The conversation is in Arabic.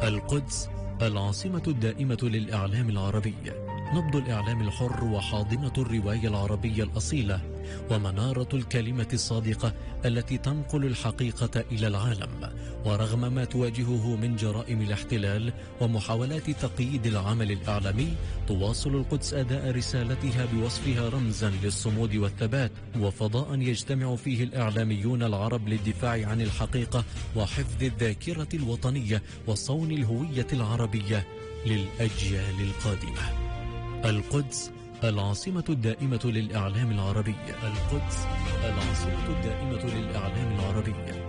القدس العاصمة الدائمة للإعلام العربي، نبض الإعلام الحر وحاضنة الرواية العربية الأصيلة، ومنارة الكلمة الصادقة التي تنقل الحقيقة إلى العالم. ورغم ما تواجهه من جرائم الاحتلال ومحاولات تقييد العمل الإعلامي، تواصل القدس أداء رسالتها بوصفها رمزا للصمود والثبات، وفضاء يجتمع فيه الإعلاميون العرب للدفاع عن الحقيقة وحفظ الذاكرة الوطنية وصون الهوية العربية للأجيال القادمة. القدس العاصمة الدائمة للإعلام العربي. القدس العاصمة الدائمة للإعلام العربي.